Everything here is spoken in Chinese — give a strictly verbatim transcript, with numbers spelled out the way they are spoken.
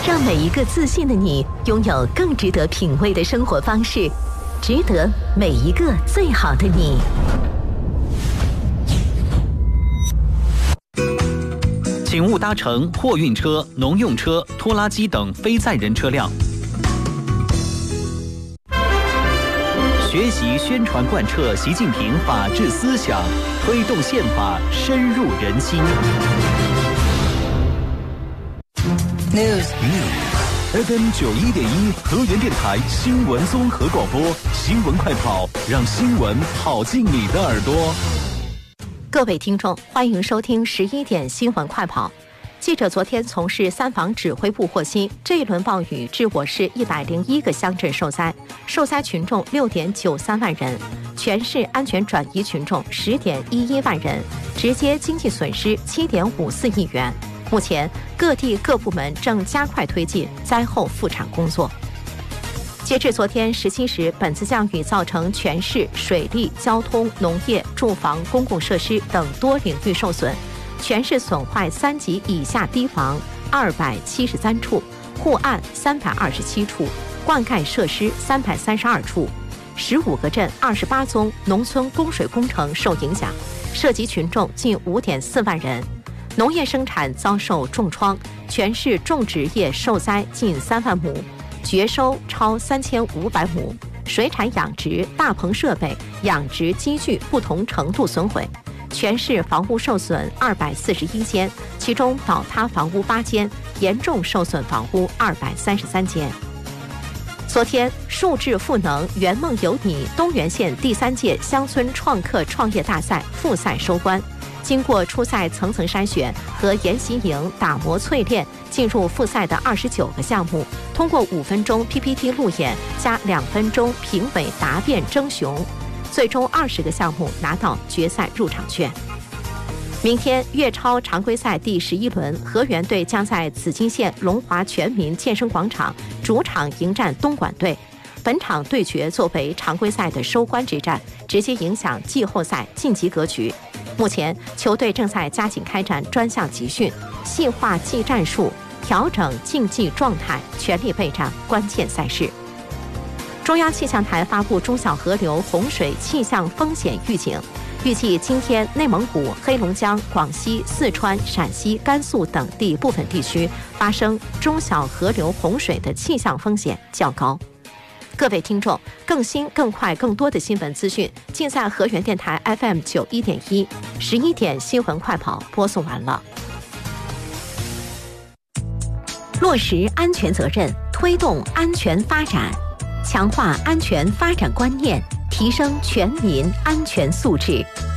让每一个自信的你拥有更值得品味的生活方式，值得每一个最好的你。 请勿搭乘货运车、农用车、拖拉机等非载人车辆。学习宣传贯彻习近平法治思想，推动宪法深入人心。 News F M 九一点一河源电台新闻综合广播，新闻快跑，让新闻跑进你的耳朵。 各位听众，欢迎收听十一点新闻快跑。记者昨天从市三防指挥部获悉，这一轮暴雨致我市一百零一个乡镇受灾，受灾群众六点九三万人，全市安全转移群众十点一一万人，直接经济损失七点五四亿元。目前，各地各部门正加快推进灾后复产工作。截至昨天十七时，本次降雨造成全市水利、交通、农业、住房、公共设施等多领域受损。全市损坏三级以下堤防二百七十三处，护岸三百二十七处，灌溉设施三百三十二处，十五个镇二十八宗农村供水工程受影响，涉及群众近五点四万人。农业生产遭受重创，全市种植业受灾近三万亩，绝收超三千五百亩，水产养殖、大棚设备、养殖机具不同程度损毁。全市房屋受损二百四十一间，其中倒塌房屋八间，严重受损房屋二百三十三间。昨天，数智赋能圆梦有你东源县第三届乡村创客创业大赛复赛收官。经过初赛层层筛选和研习营打磨淬炼，进入复赛的二十九个项目，通过五分钟 P P T 路演加两分钟评委答辩争雄，最终二十个项目拿到决赛入场券。明天粤超常规赛第十一轮，河源队将在紫金县龙华全民健身广场主场迎战东莞队。本场对决作为常规赛的收官之战，直接影响季后赛晋级格局。目前，球队正在加紧开展专项集训，细化技战术，调整竞技状态，全力备战关键赛事。中央气象台发布中小河流洪水气象风险预警，预计今天内蒙古、黑龙江、广西、四川、陕西、甘肃等地部分地区发生中小河流洪水的气象风险较高。各位听众，更新、更快、更多的新闻资讯，尽在河源电台 F M 九一点一，十一点新闻快跑播送完了。落实安全责任，推动安全发展，强化安全发展观念，提升全民安全素质。